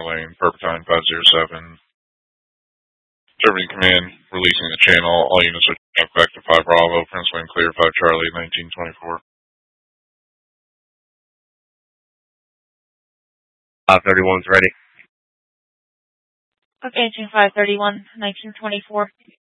Center Lane, Perpetine 507. Terminating command, releasing the channel. All units are back to 5 Bravo, Prince William clear, 5 Charlie, 1924. 531's ready. Okay, 531, 1924.